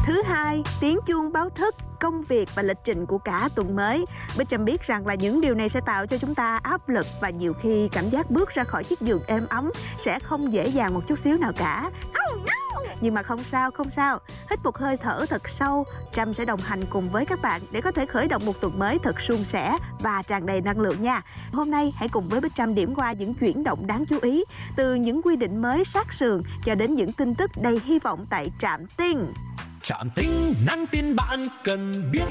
Thứ hai, tiếng chuông báo thức, công việc và lịch trình của cả tuần mới. Bích Trâm biết rằng là những điều này sẽ tạo cho chúng ta áp lực và nhiều khi cảm giác bước ra khỏi chiếc giường êm ấm sẽ không dễ dàng một chút xíu nào cả. Nhưng mà không sao. Hít một hơi thở thật sâu, Trâm sẽ đồng hành cùng với các bạn để có thể khởi động một tuần mới thật suôn sẻ và tràn đầy năng lượng nha. Hôm nay hãy cùng với Bích Trâm điểm qua những chuyển động đáng chú ý, từ những quy định mới sát sườn cho đến những tin tức đầy hy vọng tại Trạm Tin. Trạm Tin, nhắn tin bạn cần biết.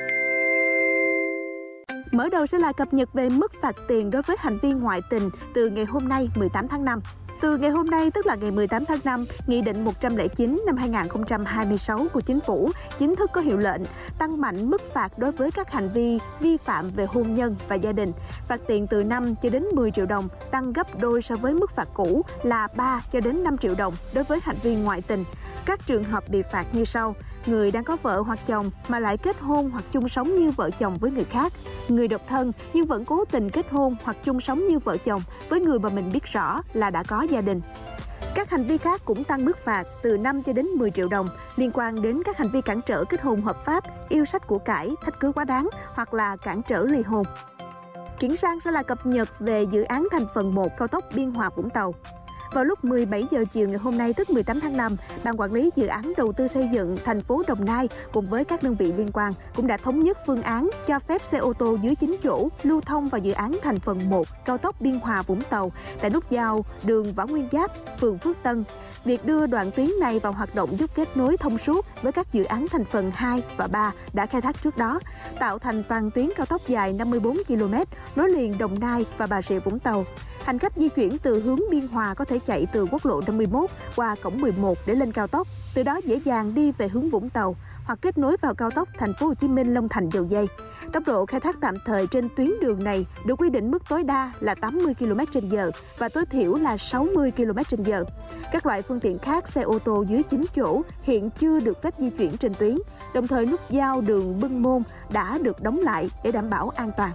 Mở đầu sẽ là cập nhật về mức phạt tiền đối với hành vi ngoại tình từ ngày hôm nay 18 tháng 5. Từ ngày hôm nay, tức là ngày 18 tháng 5, Nghị định 109 năm 2026 của Chính phủ chính thức có hiệu lệnh, tăng mạnh mức phạt đối với các hành vi vi phạm về hôn nhân và gia đình. Phạt tiền từ 5 cho đến 10 triệu đồng, tăng gấp đôi so với mức phạt cũ là 3 cho đến 5 triệu đồng đối với hành vi ngoại tình. Các trường hợp bị phạt như sau: người đang có vợ hoặc chồng mà lại kết hôn hoặc chung sống như vợ chồng với người khác, người độc thân nhưng vẫn cố tình kết hôn hoặc chung sống như vợ chồng với người mà mình biết rõ là đã có gia đình. Các hành vi khác cũng tăng mức phạt từ 5 cho đến 10 triệu đồng liên quan đến các hành vi cản trở kết hôn hợp pháp, yêu sách của cải, thách cứ quá đáng hoặc là cản trở ly hôn. Chuyển sang sẽ là cập nhật về dự án thành phần 1 cao tốc Biên Hòa - Vũng Tàu. Vào lúc 17 giờ chiều ngày hôm nay, tức 18 tháng 5, Ban Quản lý Dự án Đầu tư xây dựng thành phố Đồng Nai cùng với các đơn vị liên quan cũng đã thống nhất phương án cho phép xe ô tô dưới 9 chỗ lưu thông vào dự án thành phần 1 cao tốc Biên Hòa - Vũng Tàu tại nút giao đường Võ Nguyên Giáp, phường Phước Tân. Việc đưa đoạn tuyến này vào hoạt động giúp kết nối thông suốt với các dự án thành phần 2 và 3 đã khai thác trước đó, tạo thành toàn tuyến cao tốc dài 54 km nối liền Đồng Nai và Bà Rịa Vũng Tàu. Hành khách di chuyển từ hướng Biên Hòa có thể chạy từ quốc lộ 51 qua cổng 11 để lên cao tốc, từ đó dễ dàng đi về hướng Vũng Tàu hoặc kết nối vào cao tốc Thành phố Hồ Chí Minh - Long Thành - Dầu Giây. Tốc độ khai thác tạm thời trên tuyến đường này được quy định mức tối đa là 80 km/h và tối thiểu là 60 km/h. Các loại phương tiện khác, xe ô tô dưới 9 chỗ hiện chưa được phép di chuyển trên tuyến. Đồng thời nút giao đường Bưng Môn đã được đóng lại để đảm bảo an toàn.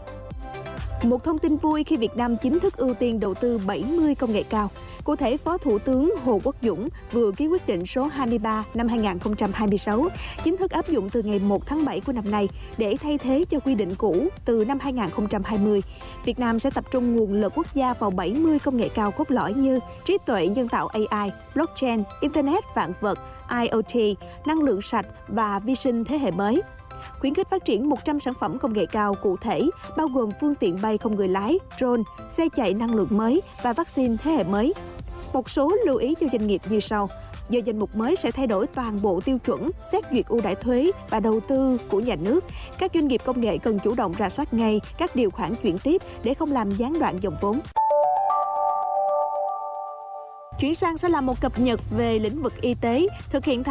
Một thông tin vui khi Việt Nam chính thức ưu tiên đầu tư 70 công nghệ cao. Cụ thể, Phó Thủ tướng Hồ Quốc Dũng vừa ký quyết định số 23 năm 2026, chính thức áp dụng từ ngày 1 tháng 7 của năm nay để thay thế cho quy định cũ từ năm 2020. Việt Nam sẽ tập trung nguồn lực quốc gia vào 70 công nghệ cao cốt lõi như trí tuệ nhân tạo AI, blockchain, Internet vạn vật, IoT, năng lượng sạch và vi sinh thế hệ mới. Khuyến khích phát triển 100 sản phẩm công nghệ cao cụ thể, bao gồm phương tiện bay không người lái, drone, xe chạy năng lượng mới và vaccine thế hệ mới. Một số lưu ý cho doanh nghiệp như sau. Do danh mục mới sẽ thay đổi toàn bộ tiêu chuẩn, xét duyệt ưu đãi thuế và đầu tư của nhà nước, các doanh nghiệp công nghệ cần chủ động rà soát ngay các điều khoản chuyển tiếp để không làm gián đoạn dòng vốn. Chuyển sang sẽ là một cập nhật về lĩnh vực y tế, thực hiện